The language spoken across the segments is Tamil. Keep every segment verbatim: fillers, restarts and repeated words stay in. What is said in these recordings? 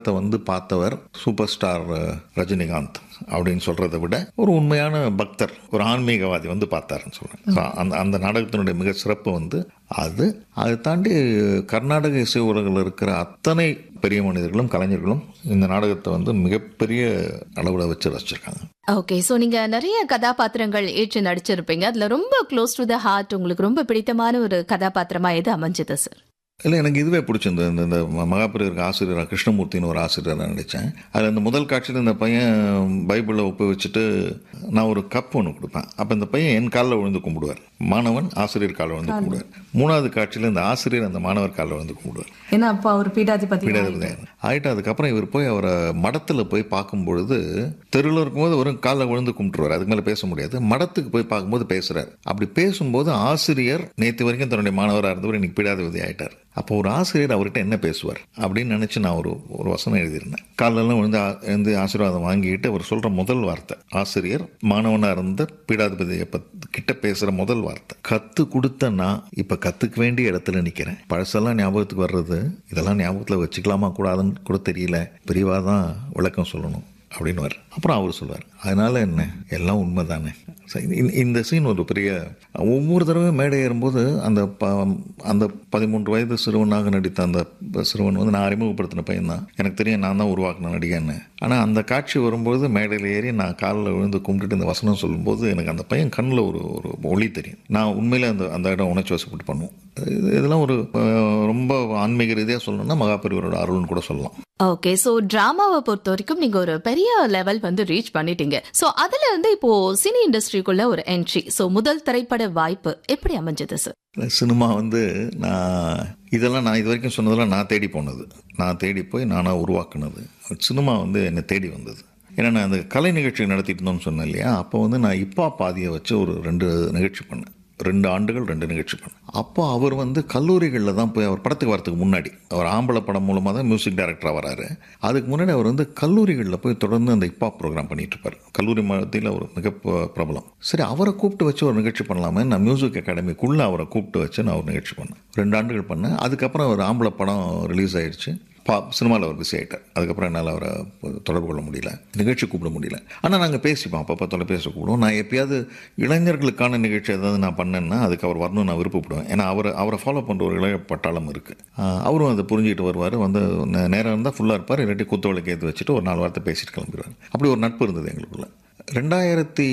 வந்து பார்த்தவர் சூப்பர் ஸ்டார் ரஜினிகாந்த் அப்படின்னு சொல்றதை விட ஒரு உண்மையான பக்தர், ஒரு ஆன்மீகவாதி வந்து பார்த்தாருன்னு சொல்றேன். அந்த அந்த நாடகத்தினுடைய மிக சிறப்பு வந்து அது. அதை தாண்டி கர்நாடக இசை உலகில் இருக்கிற அத்தனை பெரிய மனிதர்களும் கலைஞர்களும் இந்த நாடகத்தை வந்து மிகப்பெரிய அளவில் வச்சு ரசிச்சிருக்காங்க. ஓகே, ஸோ நீங்க நிறைய கதாபாத்திரங்கள் ஏற்று நடிச்சிருப்பீங்க. அதுல ரொம்ப க்ளோஸ் டு த ஹார்ட், உங்களுக்கு ரொம்ப பிடித்தமான ஒரு கதாபாத்திரமா எது அமைஞ்சது சார்? இல்லை, எனக்கு இதுவே பிடிச்சிருந்தது. இந்த இந்த மகாபெரியருக்கு ஆசிரியராக கிருஷ்ணமூர்த்தின்னு ஒரு ஆசிரியராக நடித்தேன். அதில் இந்த முதல் காட்சியில் இந்த பையன் பைபிளை ஒப்பு வச்சுட்டு நான் ஒரு கப் ஒன்று கொடுப்பேன். அப்போ இந்த பையன் என் காலில் விழுந்து கும்பிடுவார், மாணவன் ஆசிரியர் காலில் விழுந்து கும்பிடுவார். மூணாவது காட்சியில் இந்த ஆசிரியர் அந்த மாணவர் காலில் விழுந்து கும்பிடுவார். ஏன்னா அப்போ அவர் பீடாதிபதி பீடாதிபதி ஆகிட்டு அதுக்கப்புறம் இவர் போய் அவரை மடத்தில் போய் பார்க்கும்பொழுது தெருவில் இருக்கும்போது ஒரு காலில் விழுந்து கும்பிட்டுருவார். அதுக்கு மேலே பேச முடியாது. மடத்துக்கு போய் பார்க்கும்போது பேசுகிறார். அப்படி பேசும்போது ஆசிரியர் நேற்று வரைக்கும் தன்னுடைய மாணவராக இருந்தவர் இன்னைக்கு பீடாதிபதி ஆகிட்டார். அப்போ ஒரு ஆசிரியர் அவர்கிட்ட என்ன பேசுவார் அப்படின்னு நினச்சி நான் ஒரு ஒரு வசனம் எழுதியிருந்தேன். காலெல்லாம் விழுந்து எழுந்து ஆசீர்வாதம் வாங்கிட்டு அவர் சொல்கிற முதல் வார்த்தை, ஆசிரியர் மாணவனாக இருந்த பீடாதிபதியை கிட்ட பேசுகிற முதல் வார்த்தை, கற்று கொடுத்தன்னா இப்போ கற்றுக்க வேண்டிய இடத்துல நிற்கிறேன். பழசெல்லாம் ஞாபகத்துக்கு வர்றது, இதெல்லாம் ஞாபகத்தில் வச்சுக்கலாமா கூடாதுன்னு கூட தெரியல, பெரியவா தான் விளக்கம் சொல்லணும் அப்படின்னு வர. அப்புறம் அவர் சொல்வார், அதனால என்ன, எல்லாம் உண்மை தானே. இந்த சீன் ஒரு பெரிய, ஒவ்வொரு தடவை மேடை ஏறும்போது அந்த அந்த பதிமூன்று வயது சிறுவனாக நடித்த அந்த சிறுவன் வந்து நான் அறிமுகப்படுத்தின பையன் தான். எனக்கு தெரியும் நான் தான் உருவாக்கின நடிகன்னு. ஆனால் அந்த காட்சி வரும்போது மேடையில் ஏறி நான் காலில் விழுந்து கும்பிட்டுட்டு இந்த வசனம் சொல்லும்போது எனக்கு அந்த பையன் கண்ணில் ஒரு ஒரு ஒளி தெரியும். நான் உண்மையிலே அந்த அந்த இடம் உணர்ச்சி வசப்பட்டு பண்ணுவோம். இதெல்லாம் ஒரு ரொம்ப ஆன்மீக ரீதியாக சொல்லணும்னா மகாபெரியவரோட அருள்னு கூட சொல்லலாம். ஓகே, ஸோ டிராமாவை பொறுத்த வரைக்கும் நீங்க ஒரு பெரிய லெவல் வந்து ரீச் பண்ணிட்டீங்க. ஸோ அதுல இருந்து இப்போ சினி இண்டஸ்ட்ரிக்குள்ள ஒரு என்ட்ரி, ஸோ முதல் திரைப்பட வாய்ப்பு எப்படி அமைஞ்சது சார்? சினிமா வந்து நான் இதெல்லாம் நான் இது வரைக்கும் சொன்னதெல்லாம் நான் தேடி போனது, நான் தேடி போய் நானாக உருவாக்குனது. சினிமா வந்து என்னை தேடி வந்தது. ஏன்னா நான் அந்த கலை நிகழ்ச்சி நடத்திட்டு இருந்தோம்னு சொன்னேன் இல்லையா, அப்போ வந்து நான் இப்பா பாதியை வச்சு ஒரு ரெண்டு நிகழ்ச்சி பண்ணேன். ரெண்டு ஆண்டுகள் ரெண்டு நிகழ்ச்சி பண்ணேன். அப்போ அவர் வந்து கல்லூரிகளில் தான் போய், அவர் படத்துக்கு வரதுக்கு முன்னாடி, அவர் ஆம்பளை படம் மூலமாக தான் மியூசிக் டைரக்டராக வராரு. அதுக்கு முன்னாடி அவர் வந்து கல்லூரிகளில் போய் தொடர்ந்து அந்த ஹிப்ஹாப் ப்ரோக்ராம் பண்ணிட்டு இருப்பார். கல்லூரி மத்தியில் ஒரு மிக பிரபலம். சரி, அவரை கூப்பிட்டு வச்சு ஒரு நிகழ்ச்சி பண்ணலாமே, நான் மியூசிக் அகாடமிக்குள்ளே அவரை கூப்பிட்டு வச்சு நான் ஒரு நிகழ்ச்சி பண்ணேன். ரெண்டு ஆண்டுகள் பண்ணேன். அதுக்கப்புறம் அவர் ஆம்பளை படம் ரிலீஸ் ஆயிடுச்சு. பா சினிமாவில் அவர் பிஸி ஆகிட்டார். அதுக்கப்புறம் என்னால் அவரை தொடர்பு கொள்ள முடியல, நிகழ்ச்சி கூப்பிட முடியல. ஆனால் நாங்கள் பேசிப்போம், அப்பப்போ தொலைபேசி கூப்பிடுவோம். நான் எப்பயாவது இளைஞர்களுக்கான நிகழ்ச்சி ஏதாவது நான் பண்ணேன்னா அதுக்கு அவர் வரணும்னு நான் விருப்பப்படுவேன். ஏன்னா அவரை அவரை ஃபாலோ பண்ணுற ஒரு இளைய பட்டாளம் இருக்குது. அவரும் அதை புரிஞ்சுக்கிட்டு வருவார். வந்து நேரம் இருந்தால் ஃபுல்லாக இருப்பார், இல்லாட்டி குத்தவளுக்கு ஏற்று வச்சுட்டு ஒரு நாலு வாரத்தை பேசிட்டு கிளம்பிடுவார். அப்படி ஒரு நட்பு இருந்தது எங்களுக்குள்ள. ரெண்டாயிரத்தி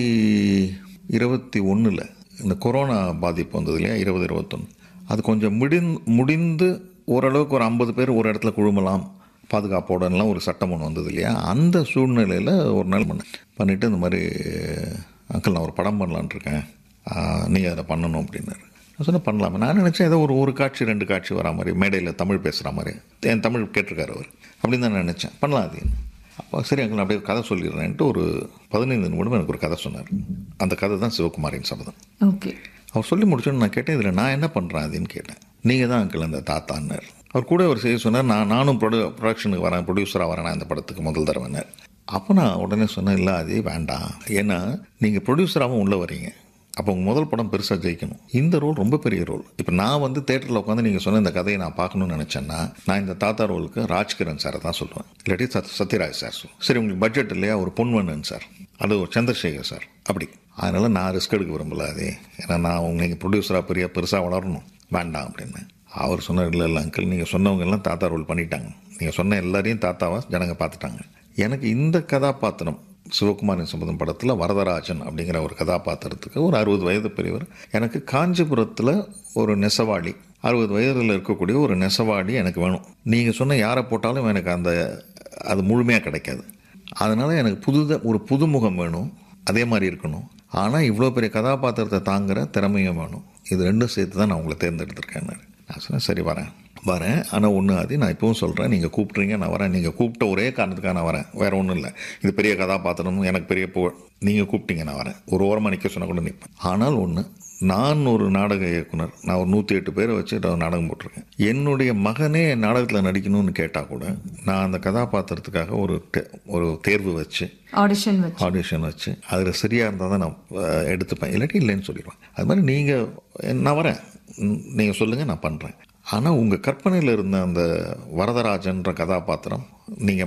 இருபத்தி ஒன்றில் இந்த கொரோனா பாதிப்பு வந்தது இல்லையா, இருபது இருபத்தொன்று, அது கொஞ்சம் முடிந் முடிந்து ஓரளவுக்கு ஒரு ஐம்பது பேர் ஒரு இடத்துல குழுமலாம் பாதுகாப்போடலாம் ஒரு சட்டம் ஒன்று வந்தது இல்லையா. அந்த சூழ்நிலையில் ஒரு நாள் பண்ண பண்ணிவிட்டு இந்த மாதிரி, அங்கிள் நான் ஒரு படம் பண்ணலான் இருக்கேன், நீங்கள் அதை பண்ணணும் அப்படின்னாரு. நான் சொன்ன பண்ணலாமா. நான் நினச்சேன் ஏதோ ஒரு ஒரு காட்சி ரெண்டு காட்சி வரா மாதிரி, மேடையில் தமிழ் பேசுகிற மாதிரி, என் தமிழ் கேட்டிருக்காரு அவர், அப்படின்னு தான் நான் நினச்சேன். பண்ணலாம் அது. அப்போ சரி அங்கிள் அப்படியே கதை சொல்லிடுறேன்ட்டு ஒரு பதினைந்து நிமிடம் எனக்கு ஒரு கதை சொன்னார். அந்த கதை தான் சிவகுமாரின் சபதம். ஓகே, அவர் சொல்லி முடிச்சோன்னு நான் கேட்டேன், இதில் நான் என்ன பண்ணுறேன் அப்படின்னு கேட்டேன். நீங்கள் தான் அங்கிள் அந்த தாத்தான்னார். அவர் கூட ஒரு செய்தி சொன்னார், நான் நானும் ப்ரொடியூ ப்ரொடக்ஷனுக்கு வரேன், ப்ரொடியூசராக வரேன் இந்த படத்துக்கு முதல் தடவைனார். அப்போ நான் உடனே சொன்னேன், இல்லை அதே வேண்டாம், ஏன்னா நீங்கள் ப்ரொடியூசராகவும் உள்ளே வரீங்க, அப்போ உங்கள் முதல் படம் பெருசாக ஜெயிக்கணும். இந்த ரோல் ரொம்ப பெரிய ரோல். இப்போ நான் வந்து தேட்டரில் உட்காந்து நீங்கள் சொன்ன இந்த கதையை நான் பார்க்கணும்னு நினச்சேன்னா நான் இந்த தாத்தா ரோலுக்கு ராஜ்கிரண் சாரை தான் சொல்லுவேன், இல்லாட்டி சத் சத்யராஜ் சார் சொல்லுவேன். சரி உங்களுக்கு பட்ஜெட் இல்லையா, ஒரு பொன்வண்ணன் சார், அது ஒரு சந்திரசேகர் சார், அப்படி. அதனால் நான் ரிஸ்க் எடுக்க விரும்பல அதே, ஏன்னா நான் உங்க நீங்கள் ப்ரொடியூசராக பெரிய பெருசாக வளரணும், வேண்டாம் அப்படின்னு. அவர் சொன்னார், இல்லை இல்லை அங்கிள், நீங்கள் சொன்னவங்க எல்லாம் தாத்தா ரோல் பண்ணிட்டாங்க, நீங்கள் சொன்ன எல்லாரையும் தாத்தாவாக ஜனங்க பார்த்துட்டாங்க. எனக்கு இந்த கதாபாத்திரம் சிவகுமாரின் சபதம் படத்தில் வரதராஜன் அப்படிங்கிற ஒரு கதாபாத்திரத்துக்கு ஒரு அறுபது வயது பெரியவர், எனக்கு காஞ்சிபுரத்தில் ஒரு நெசவாளி, அறுபது வயதில் இருக்கக்கூடிய ஒரு நெசவாளி எனக்கு வேணும். நீங்கள் சொன்ன யாரை போட்டாலும் எனக்கு அந்த அது முழுமையாக கிடைக்காது. அதனால் எனக்கு புது ஒரு புதுமுகம் வேணும், அதே மாதிரி இருக்கணும், ஆனால் இவ்வளோ பெரிய கதாபாத்திரத்தை தாங்குகிற திறமையும் வேணும். இது ரெண்டும் சேர்த்து தான் நான் உங்களை தேர்ந்தெடுத்திருக்கேன். நான் சொன்னேன், சரி வரேன் வரேன் ஆனால் ஒன்று அது நான் இப்பவும் சொல்கிறேன், நீங்கள் கூப்பிட்றீங்க நான் வரேன். நீங்கள் கூப்பிட்ட ஒரே காரணத்துக்காக நான் வரேன், வேறு ஒன்றும் இல்லை. இது பெரிய கதாபாத்திரம், எனக்கு பெரிய புகழ், நீங்கள் கூப்பிட்டீங்க நான் வரேன். ஒரு ஓரமாக நிற்க சொன்னால் கூட நிற்பேன். ஆனால் ஒன்று, நான் ஒரு நாடக இயக்குனர், நான் ஒரு நூற்றி எட்டு பேரை வச்சு நாடகம் போட்டிருக்கேன். என்னுடைய மகனே நாடகத்தில் நடிக்கணும்னு கேட்டால் கூட நான் அந்த கதாபாத்திரத்துக்காக ஒரு ஒரு தேர்வு வச்சு ஆடிஷன் வச்சு ஆடிஷன் வச்சு அதில் சரியாக இருந்தால் தான் நான் எடுத்துப்பேன், இல்லாட்டி இல்லைன்னு சொல்லிடுவேன். அது மாதிரி நீங்கள் நான் வரேன், நீங்கள் சொல்லுங்கள் நான் பண்ணுறேன். ஆனால் உங்கள் கற்பனையில் இருந்த அந்த வரதராஜன்ற கதாபாத்திரம் நீங்கள்